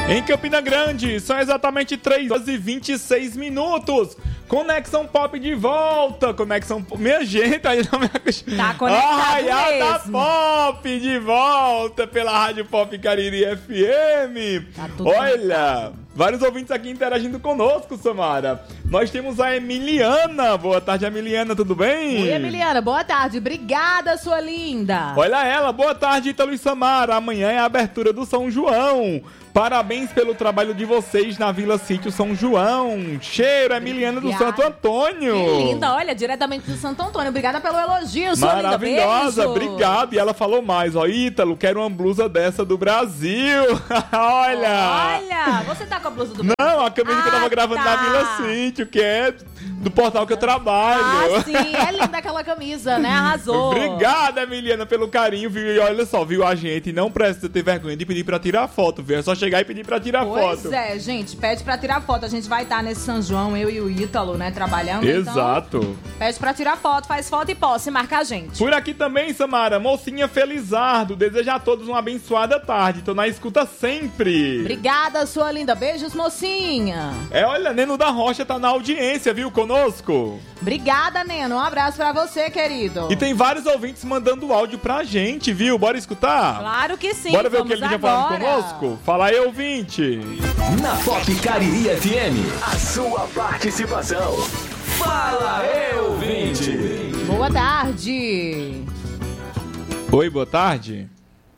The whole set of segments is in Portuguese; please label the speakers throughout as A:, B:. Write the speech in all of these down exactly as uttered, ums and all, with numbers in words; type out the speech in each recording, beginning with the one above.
A: Em Campina Grande, são exatamente três horas e vinte e seis minutos. Conexão Pop de volta. Conexão Pop. Minha gente, aí não me acostuma.
B: Tá conectado
A: Arraiada
B: mesmo.
A: Pop de volta pela Rádio Pop Cariri F M.
B: Tá tudo
A: Olha, vários ouvintes aqui interagindo conosco, Samara. Nós temos a Emiliana. Boa tarde, Emiliana, tudo bem?
B: Oi, Emiliana, boa tarde. Obrigada, sua linda.
A: Olha ela, boa tarde, Ítalo e Samara. Amanhã é a abertura do São João. Parabéns pelo trabalho de vocês na Vila Sítio São João. Cheiro, Emiliana do Santo Antônio.
B: Que linda, olha, diretamente do Santo Antônio. Obrigada pelo elogio, sua
A: Maravilhosa,
B: linda. Beijo.
A: obrigado. E ela falou mais, ó, Ítalo, quero uma blusa dessa do Brasil. Olha.
B: Olha, você tá com a blusa do
A: Não, a camisa
B: ah,
A: que eu tava gravando
B: tá.
A: na Vila Sítio, que é do portal que eu trabalho.
B: Ah, sim, é linda aquela camisa, né? Arrasou.
A: Obrigada, Emiliana, pelo carinho, viu? E olha só, viu a gente, não precisa ter vergonha de pedir pra tirar foto, viu? É só chegar e pedir pra tirar
B: Pois
A: foto.
B: é, gente, pede pra tirar foto. A gente vai estar nesse São João, eu e o Ítalo, né, trabalhando.
A: Exato.
B: Então, pede pra tirar foto, faz foto e posse, marca a gente.
A: Por aqui também, Samara, mocinha Felizardo, deseja a todos uma abençoada tarde. Tô na escuta sempre.
B: Obrigada, sua linda. Beijos, mocinha.
A: É, olha, Neno da Rocha tá na audiência, viu, conosco.
B: Obrigada, Neno. Um abraço pra você, querido.
A: E tem vários ouvintes mandando áudio pra gente, viu? Bora escutar?
B: Claro que sim.
A: Bora ver o que
B: vamos
A: ele já falando
B: agora.
A: conosco? Fala aí, ouvinte.
C: Na Pop Cariri F M, a sua participação. Fala aí, ouvinte.
B: Boa tarde.
A: Oi, boa tarde.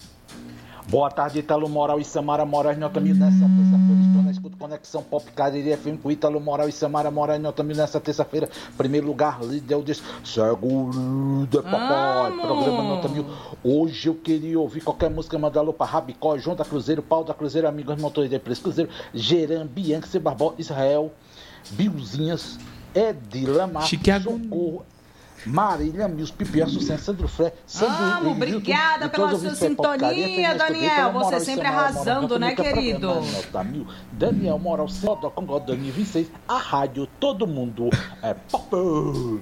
D: Boa tarde, Ítalo Moral e Samara Moraes. Nota mil nessa terça-feira. Estou na escuta Conexão Pop Cariri F M com Ítalo Moral e Samara Moraes. Nota mil nessa terça-feira. Primeiro lugar, líder, eu disse seguro, papai.
B: Amo.
D: Programa Nota Mil. Hoje eu queria ouvir qualquer música. Mandar alô pra Rabicó, João da Cruzeiro, Paulo da Cruzeiro, Amigos Motores de Preço Cruzeiro, Geran, Bianca, Cebarbó, Israel, Bilzinhas, Edila, Marcos,
A: Chicago.
D: Socorro, Marília, Mills, Pipiá, Sucesso, Sandro Fré, Sandro
B: Amo, obrigada pela sua sintonia, Daniel. Você sempre arrasando, né, querido?
D: Daniel Moral, Céu Congo, dois mil e vinte e seis, a rádio, todo mundo é pop.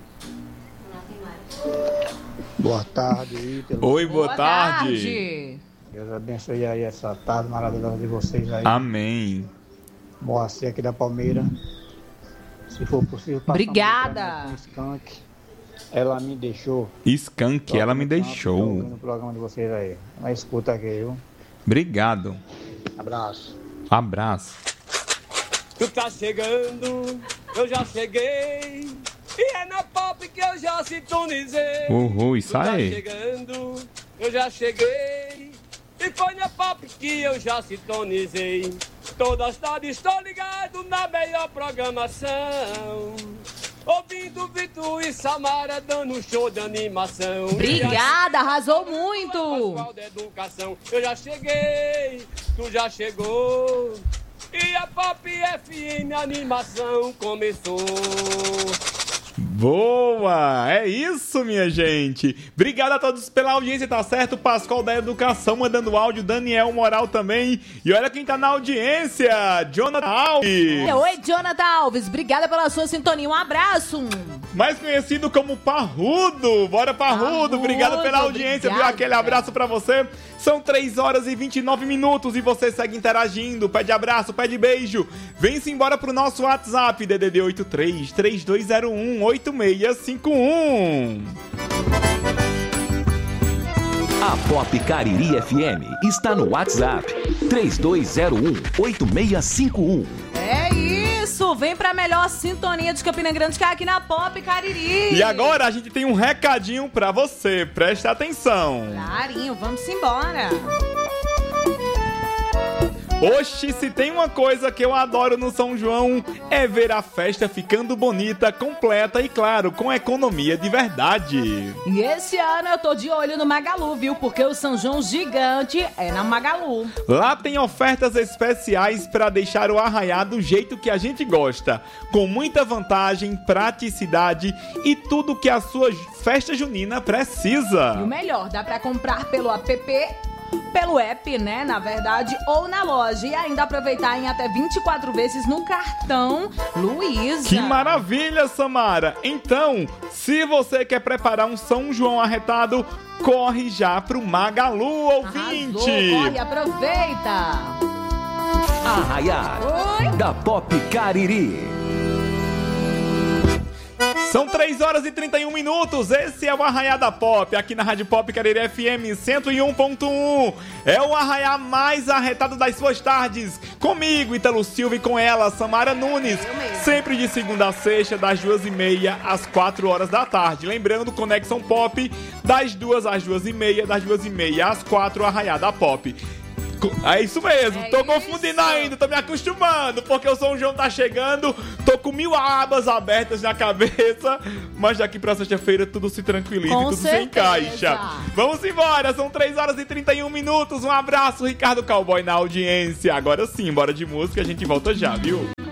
E: Boa tarde, Ítalo.
A: Oi, boa,
B: Boa
A: tarde.
B: tarde.
E: Deus abençoe aí essa tarde maravilhosa de vocês aí.
A: Amém.
E: Moacir aqui da Palmeira. Se for possível, passar
B: Obrigada.
E: um skunk. Ela me deixou.
A: Skank, ela me
E: Tô
A: deixou.
E: ouvindo o programa de vocês aí. Mas escuta aqui, viu?
A: Obrigado.
E: Abraço.
A: Abraço.
F: Tu tá chegando, eu já cheguei. E é na Pop que eu já sintonizei.
A: Uhul, isso
F: Tu tá
A: aí.
F: chegando, eu já cheguei. E foi na Pop que eu já sintonizei. Toda as tardes estou ligado na melhor programação. Ouvindo Vitor e Samara dando um show de animação.
B: Obrigada, arrasou muito.
F: Pascoal da Educação. Eu já cheguei, tu já chegou. E a Pop F M a animação começou.
A: Boa! É isso, minha gente. Obrigado a todos pela audiência, tá certo? Pascoal da Educação mandando áudio, Daniel Moral também. E olha quem tá na audiência, Jonathan Alves.
B: Oi, Jonathan Alves. Obrigada pela sua sintonia. Um abraço.
A: Mais conhecido como Parrudo. Bora, Parrudo.
B: Parrudo,
A: Obrigado pela audiência, viu?
B: obrigada.
A: Aquele abraço pra você. São três horas e vinte e nove minutos e você segue interagindo. Pede abraço, pede beijo. Vem-se embora pro nosso WhatsApp, D D D oito três, três dois zero um, oito seis cinco um.
C: A Pop Cariri F M está no WhatsApp três dois zero um, oito seis cinco um.
B: É isso. Vem pra melhor sintonia de Campina Grande que é aqui na Pop Cariri.
A: E agora a gente tem um recadinho pra você. Presta atenção.
B: Clarinho, vamos embora.
A: Oxi, se tem uma coisa que eu adoro no São João é ver a festa ficando bonita, completa e, claro, com economia de verdade.
B: E esse ano eu tô de olho no Magalu, viu? Porque o São João gigante é na Magalu.
A: Lá tem ofertas especiais para deixar o arraiá do jeito que a gente gosta, com muita vantagem, praticidade e tudo que a sua festa junina precisa.
B: E o melhor, dá pra comprar pelo app, pelo app, né, na verdade, ou na loja. E ainda aproveitar em até vinte e quatro vezes no cartão Luiza.
A: Que maravilha, Samara! Então, se você quer preparar um São João arretado, corre já pro Magalu, ouvinte!
B: Arrasou, corre, aproveita!
C: A Arraiá da Pop Cariri.
A: São três horas e trinta e um minutos, esse é o Arraiá da Pop, aqui na Rádio Pop Cariri F M cento e um ponto um. É o Arraiá mais arretado das suas tardes, comigo, Ítalo Silva, e com ela, Samara Nunes, sempre de segunda a sexta, das duas e meia às quatro horas da tarde. Lembrando, Conexão Pop, das duas às duas e meia, das duas e meia às quatro, Arraiá da Pop. É isso mesmo, é tô isso. confundindo ainda, tô me acostumando, porque o São João tá chegando, tô com mil abas abertas na cabeça, mas daqui pra sexta-feira tudo se tranquiliza
B: com
A: e tudo
B: certeza.
A: se encaixa. Vamos embora, são três horas e trinta e um minutos, um abraço, Ricardo Cowboy na audiência. Agora sim, bora de música, a gente volta já, viu?